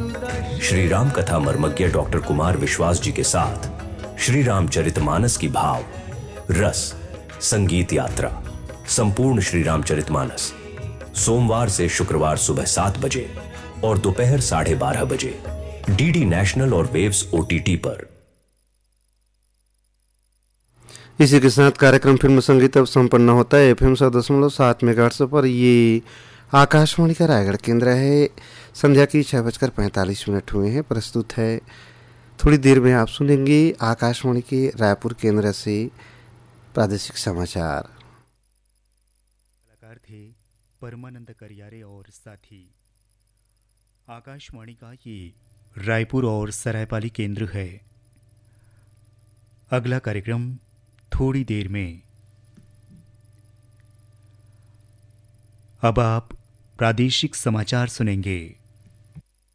श्री राम कथा मर्मज्ञ डॉक्टर कुमार विश्वास जी के साथ श्री रामचरितमानस की भाव रस संगीत यात्रा संपूर्ण श्री रामचरितमानस सोमवार से शुक्रवार सुबह 7 बजे और दोपहर 12:30 बजे डीडी नेशनल और वेव्स ओटीटी पर। इसी के साथ कार्यक्रम फिल्म संगीत अब संपन्न होता है। FM 100.7 मेगाहर्ट्ज़ पर ये आकाशवाणी का रायगढ़ केंद्र है। संध्या की 6:45 हुए हैं। प्रस्तुत है थोड़ी देर में आप सुनेंगे आकाशवाणी के रायपुर केंद्र से प्रादेशिक समाचार। कलाकार थे परमानंद करियारे और साथी। आकाशवाणी का ये रायपुर और सरायपाली केंद्र है। अगला कार्यक्रम थोड़ी देर में। अब आप प्रादेशिक समाचार सुनेंगे।